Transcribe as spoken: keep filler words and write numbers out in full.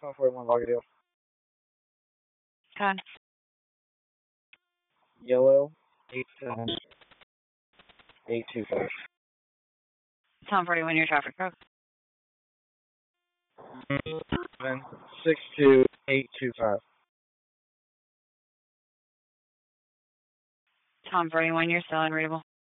Tom forty-one Loggerdeal. Con. Yellow, eight seven eight two five. Tom forty-one, your traffic code. seven six two eight two five. Tom forty-one, you're still unreadable.